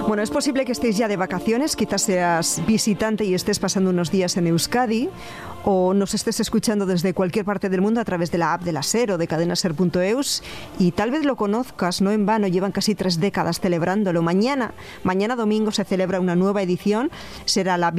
Bueno, es posible que estéis ya de vacaciones, quizás seas visitante y estés pasando unos días en Euskadi, o nos estés escuchando desde cualquier parte del mundo a través de la app de la SER o de cadenaser.eus, y tal vez lo conozcas, no en vano, llevan casi 3 décadas celebrándolo. Mañana domingo se celebra una nueva edición, será la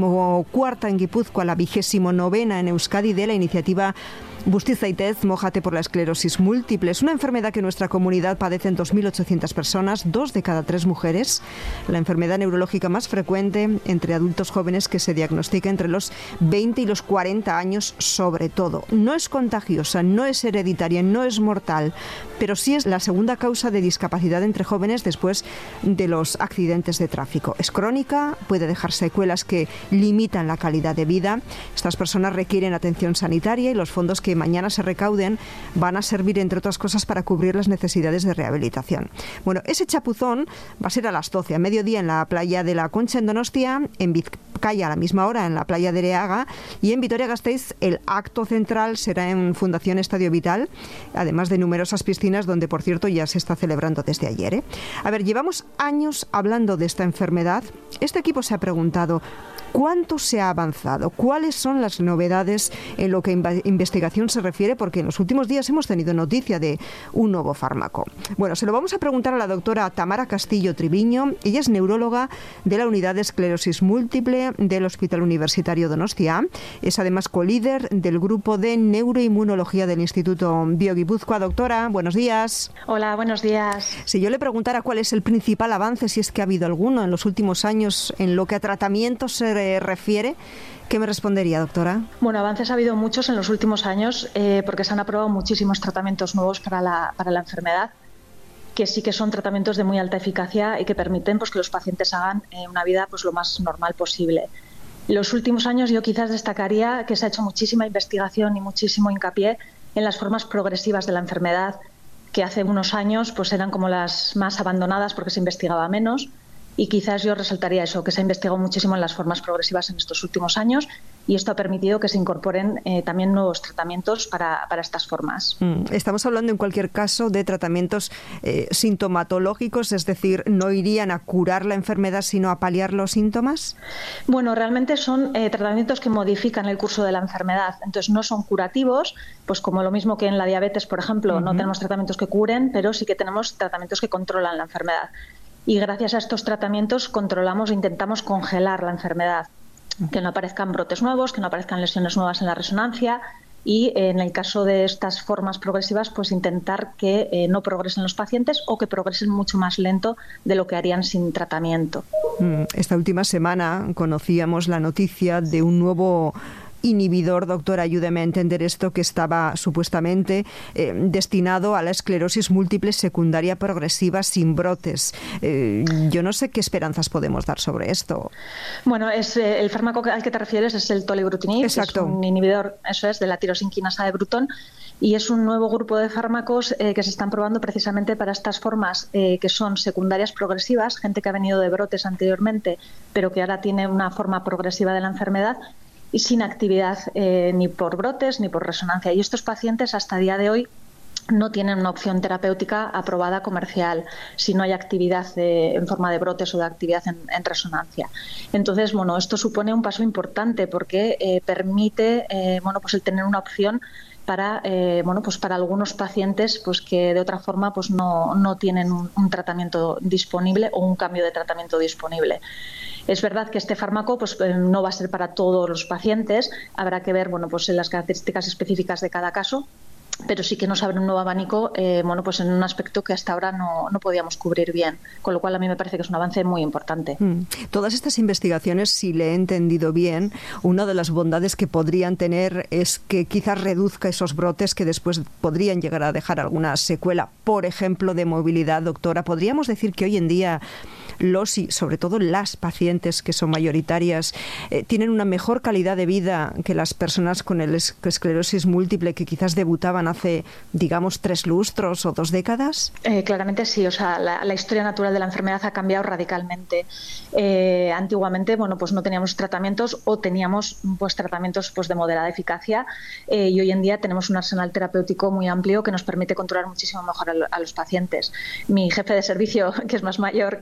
24ª en Guipúzcoa, la 29ª en Euskadi de la iniciativa Busti Zaitez, mójate por la esclerosis múltiple. Es una enfermedad que nuestra comunidad padecen 2.800 personas, 2 de cada 3 mujeres. La enfermedad neurológica más frecuente entre adultos jóvenes que se diagnostica entre los 20 y los 40 años sobre todo. No es contagiosa, no es hereditaria, no es mortal, pero sí es la segunda causa de discapacidad entre jóvenes después de los accidentes de tráfico. Es crónica, puede dejar secuelas que limitan la calidad de vida. Estas personas requieren atención sanitaria y los fondos que mañana se recauden van a servir, entre otras cosas, para cubrir las necesidades de rehabilitación. Bueno, ese chapuzón va a ser a las 12, a mediodía, en la playa de la Concha, en Donostia, en Vizcaya a la misma hora en la playa de Ereaga, y en Vitoria-Gasteiz el acto central será en Fundación Estadio Vital, además de numerosas piscinas donde, por cierto, ya se está celebrando desde ayer. A ver, llevamos años hablando de esta enfermedad. Este equipo se ha preguntado: ¿cuánto se ha avanzado? ¿Cuáles son las novedades en lo que a investigación se refiere? Porque en los últimos días hemos tenido noticia de un nuevo fármaco. Bueno, se lo vamos a preguntar a la doctora Tamara Castillo Triviño. Ella es neuróloga de la Unidad de Esclerosis Múltiple del Hospital Universitario Donostia. Es además colíder del grupo de neuroinmunología del Instituto BioGipuzkoa. Doctora, buenos días. Hola, buenos días. Si yo le preguntara cuál es el principal avance, si es que ha habido alguno en los últimos años en lo que a tratamientos se refiere, ¿qué me respondería, doctora? Bueno, avances ha habido muchos en los últimos años porque se han aprobado muchísimos tratamientos nuevos para la enfermedad, que sí que son tratamientos de muy alta eficacia y que permiten pues que los pacientes hagan una vida pues lo más normal posible. En los últimos años yo quizás destacaría que se ha hecho muchísima investigación y muchísimo hincapié en las formas progresivas de la enfermedad, que hace unos años pues eran como las más abandonadas porque se investigaba menos. Y quizás yo resaltaría eso, que se ha investigado muchísimo en las formas progresivas en estos últimos años, y esto ha permitido que se incorporen también nuevos tratamientos para estas formas. Estamos hablando en cualquier caso de tratamientos sintomatológicos, es decir, ¿no irían a curar la enfermedad sino a paliar los síntomas? Bueno, realmente son tratamientos que modifican el curso de la enfermedad, entonces no son curativos, pues como lo mismo que en la diabetes, por ejemplo, no tenemos tratamientos que curen, pero sí que tenemos tratamientos que controlan la enfermedad. Y gracias a estos tratamientos controlamos e intentamos congelar la enfermedad, que no aparezcan brotes nuevos, que no aparezcan lesiones nuevas en la resonancia, y en el caso de estas formas progresivas, pues intentar que no progresen los pacientes o que progresen mucho más lento de lo que harían sin tratamiento. Esta última semana conocíamos la noticia de un nuevo inhibidor, doctora, ayúdeme a entender esto, que estaba supuestamente destinado a la esclerosis múltiple secundaria progresiva sin brotes. Yo no sé qué esperanzas podemos dar sobre esto. Bueno, es el fármaco al que te refieres es el tolebrutinib. Exacto. Es un inhibidor, eso es, de la tirosinquinasa de Bruton, y es un nuevo grupo de fármacos que se están probando precisamente para estas formas que son secundarias progresivas, gente que ha venido de brotes anteriormente, pero que ahora tiene una forma progresiva de la enfermedad y sin actividad ni por brotes ni por resonancia. Y estos pacientes hasta el día de hoy no tienen una opción terapéutica aprobada comercial si no hay actividad en forma de brotes o de actividad en resonancia. Entonces, bueno, esto supone un paso importante porque permite pues el tener una opción para para algunos pacientes pues que de otra forma pues no tienen un tratamiento disponible o un cambio de tratamiento disponible. Es verdad que este fármaco pues no va a ser para todos los pacientes, habrá que ver pues las características específicas de cada caso, pero sí que nos abre un nuevo abanico pues en un aspecto que hasta ahora no podíamos cubrir bien, con lo cual a mí me parece que es un avance muy importante. Todas estas investigaciones, si le he entendido bien, una de las bondades que podrían tener es que quizás reduzca esos brotes que después podrían llegar a dejar alguna secuela, por ejemplo, de movilidad. Doctora, ¿podríamos decir que hoy en día los y sobre todo las pacientes que son mayoritarias tienen una mejor calidad de vida que las personas con esclerosis múltiple que quizás debutaban hace, digamos, 3 lustros o 2 décadas? Claramente sí, o sea, la historia natural de la enfermedad ha cambiado radicalmente. Antiguamente, pues no teníamos tratamientos o teníamos pues tratamientos pues de moderada eficacia y hoy en día tenemos un arsenal terapéutico muy amplio que nos permite controlar muchísimo mejor a los pacientes. Mi jefe de servicio, que es más mayor que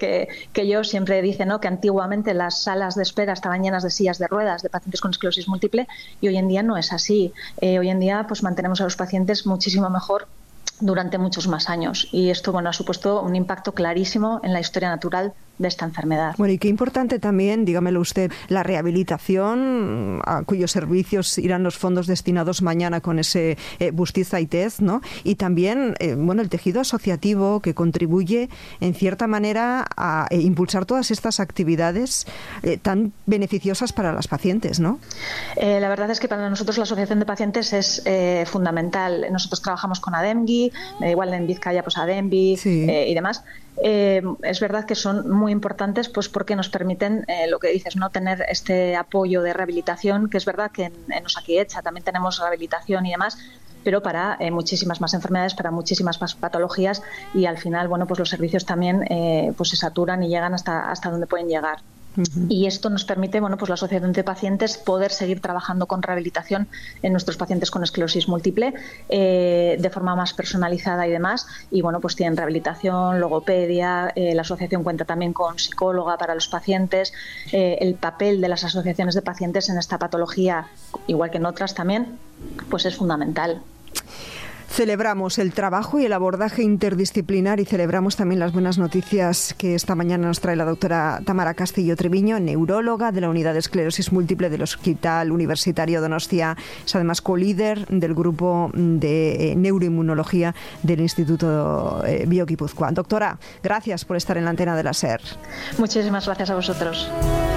que yo siempre dice, ¿no?, que antiguamente las salas de espera estaban llenas de sillas de ruedas de pacientes con esclerosis múltiple, y hoy en día no es así. Hoy en día pues mantenemos a los pacientes muchísimo mejor durante muchos más años, y esto, bueno, ha supuesto un impacto clarísimo en la historia natural de esta enfermedad. Bueno, y qué importante también, dígamelo usted, la rehabilitación, a cuyos servicios irán los fondos destinados mañana con ese Bustiza y Tez, ¿no? Y también, bueno, el tejido asociativo que contribuye, en cierta manera, a impulsar todas estas actividades tan beneficiosas para las pacientes, ¿no? La verdad es que para nosotros la asociación de pacientes es fundamental. Nosotros trabajamos con ADEMGI, igual en Vizcaya, pues ADEMBI, sí, y demás. Es verdad que son muy importantes, pues porque nos permiten, lo que dices, no tener este apoyo de rehabilitación, que es verdad que en Osakidetza también tenemos rehabilitación y demás, pero para muchísimas más enfermedades, para muchísimas más patologías, y al final, bueno, pues los servicios también pues se saturan y llegan hasta donde pueden llegar. Y esto nos permite, bueno, pues la asociación de pacientes poder seguir trabajando con rehabilitación en nuestros pacientes con esclerosis múltiple de forma más personalizada y demás. Y bueno, pues tienen rehabilitación, logopedia, la asociación cuenta también con psicóloga para los pacientes. El papel de las asociaciones de pacientes en esta patología, igual que en otras también, pues es fundamental. Celebramos el trabajo y el abordaje interdisciplinar, y celebramos también las buenas noticias que esta mañana nos trae la doctora Tamara Castillo Treviño, neuróloga de la Unidad de Esclerosis Múltiple del Hospital Universitario Donostia. Es además colíder del grupo de neuroinmunología del Instituto Bio Guipúzcoa. Doctora, gracias por estar en la antena de la SER. Muchísimas gracias a vosotros.